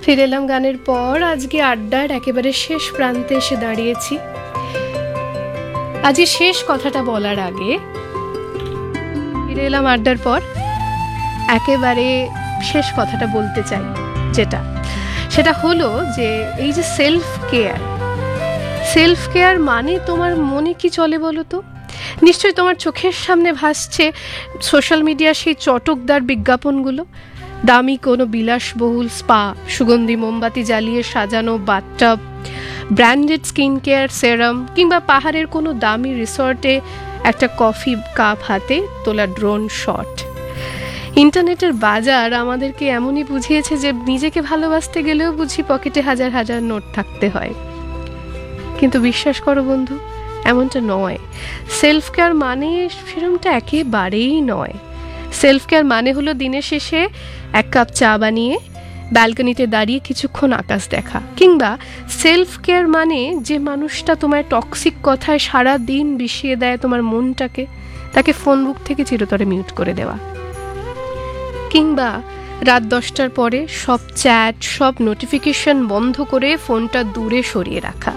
ফিরে এলাম গানের পর। আজকে আড্ডার একেবারে শেষ প্রান্তে এসে দাঁড়িয়েছি। আজকে শেষ কথাটা বলার আগে, ফিরে এলাম আড্ডার পর, একেবারে শেষ কথাটা বলতে চাই, সেটা হলো যে এই যে সেলফ কেয়ার মানে তোমার মনে কি চলে বলো তো? নিশ্চয়ই তোমার চোখের সামনে ভাসছে সোশ্যাল মিডিয়ার সেই চটকদার বিজ্ঞাপনগুলো, দামি কোনো বিলাসবহুল স্পা, সুগন্ধি মোমবাতি জ্বালিয়ে সাজানো বাথটাব, ব্র্যান্ডেড স্কিন কেয়ার সেরাম, কিংবা পাহাড়ের কোনো দামি রিসর্টে একটা কফি কাপ হাতে তোলা ড্রোন শট। ইন্টারনেটের বাজার আমাদেরকে এমনই বুঝিয়েছে যে নিজেকে ভালোবাসতে গেলেও বুঝি পকেটে হাজার হাজার নোট থাকতে হয়। কিন্তু বিশ্বাস করো বন্ধু, এমনটা নয়। সেলফ কেয়ার মানে সেরকমটা একেবারেই নয়। সেলফ কেয়ার মানে হলো দিনের শেষে এক কাপ চা বানিয়ে ব্যালকনিতে দাঁড়িয়ে কিছুক্ষণ আকাশ দেখা, কিংবা সেলফ কেয়ার মানে যে মানুষটা তোমার টক্সিক কথায় সারা দিন বিষিয়ে দেয় তোমার মনটাকে, তাকে ফোন বুক থেকে চিরতরে মিউট করে দেওয়া, কিংবা রাত 10টার পরে সব চ্যাট, সব নোটিফিকেশন বন্ধ করে ফোনটা দূরে সরিয়ে রাখা,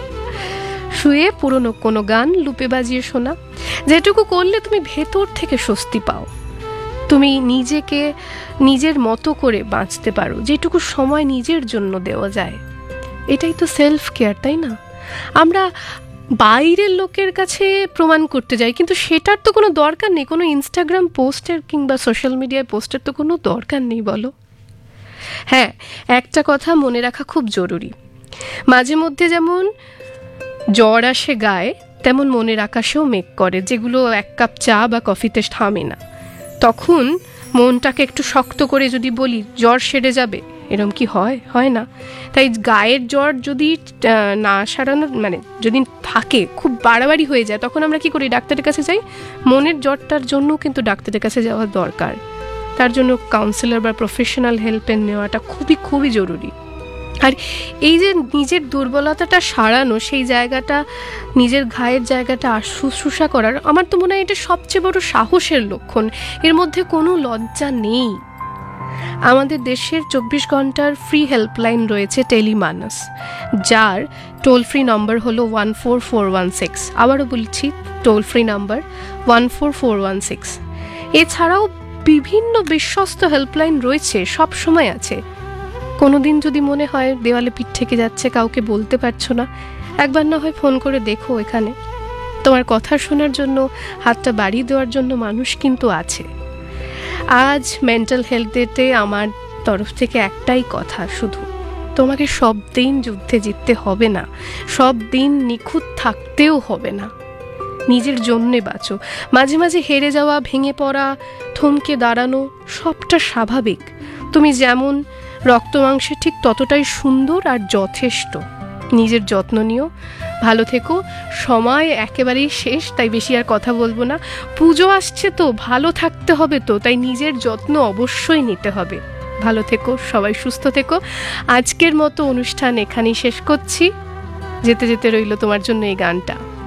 শুয়ে পুরনো কোনো গান লুপে বাজিয়ে শোনা, যেটুকু করলে তুমি ভেতর থেকে স্বস্তি পাও, তুমি নিজেকে নিজের মতো করে বাঁচতে পারো, যেটুকু সময় নিজের জন্য দেওয়া যায়। এটাই তো সেলফ কেয়ার, তাই না? আমরা বাইরের লোকের কাছে প্রমাণ করতে যাই, কিন্তু সেটার তো কোনো দরকার নেই। কোনো ইনস্টাগ্রাম পোস্টের কিংবা সোশ্যাল মিডিয়ায় পোস্টের তো কোনো দরকার নেই, বলো? হ্যাঁ, একটা কথা মনে রাখা খুব জরুরি, মাঝে মধ্যে যেমন জ্বর আসে গায়ে, তেমন মনের আকাশেও মেঘ করে, যেগুলো এক কাপ চা বা কফিতে থামে না। তখন মনটাকে একটু শক্ত করে যদি বলি জ্বর সেরে যাবে, এরম কি হয় না? তাই গায়ের জ্বর যদি না সারানো, মানে যদি থাকে, খুব বাড়াবাড়ি হয়ে যায়, তখন আমরা কি করি? ডাক্তারের কাছে যাই। মনের জ্বরটার জন্য কিন্তু ডাক্তারের কাছে যাওয়া দরকার। তার জন্য কাউন্সিলর বা প্রফেশনাল হেল্পের নেওয়াটা খুবই খুবই জরুরি। আর এই যে নিজের দুর্বলতাটা সারানো, সেই জায়গাটা, নিজের ঘায়ের জায়গাটা শুশ্রূষা করার, আমার তো মনে হয় এটা সবচেয়ে বড় সাহসের লক্ষণ। এর মধ্যে কোনো লজ্জা নেই। আমাদের দেশের 24 ঘন্টার ফ্রি হেল্পলাইন রয়েছে টেলিমানস, যার টোল ফ্রি নম্বর হলো 14416। আবারও বলছি, টোল ফ্রি নাম্বার 14416। এছাড়াও বিভিন্ন বিশ্বস্ত হেল্পলাইন রয়েছে, সব সময় আছে। কোনোদিন যদি মনে হয় দেওয়ালে পিঠ থেকে যাচ্ছে, কাউকে বলতে পারছো না, একবার না হয় ফোন করে দেখো, এখানে তোমার কথা শোনার জন্য, হাতটা বাড়িয়ে দেওয়ার জন্য মানুষ কিন্তু আছে। আজ মেন্টাল হেলথ ডেতে আমার তরফ থেকে একটাই কথা, শুধু তোমাকে সব দিন যুদ্ধে জিততে হবে না, সব দিন নিখুঁত থাকতেও হবে না। নিজের জন্যে বাঁচো। মাঝে মাঝে হেরে যাওয়া, ভেঙে পড়া, থমকে দাঁড়ানো, সবটা স্বাভাবিক। তুমি যেমন রক্ত মাংসে ঠিক ততটাই সুন্দর আর যথেষ্ট। নিজের যত্ন নিও, ভালো থেকো। সময় একেবারেই শেষ, তাই বেশি আর কথা বলবো না। পুজো আসছে তো, ভালো থাকতে হবে তো, তাই নিজের যত্ন অবশ্যই নিতে হবে। ভালো থেকো, সবাই সুস্থ থেকো। আজকের মতো অনুষ্ঠান এখানেই শেষ করছি। যেতে যেতে রইল তোমার জন্য এই গানটা।